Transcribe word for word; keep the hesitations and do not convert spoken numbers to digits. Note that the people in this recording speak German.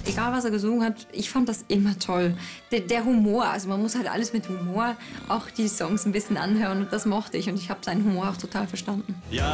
egal was er gesungen hat, ich fand das immer toll. Der, der Humor, also man muss halt alles mit Humor auch die Songs ein bisschen anhören und das mochte ich und ich habe seinen Humor auch total verstanden. Ja.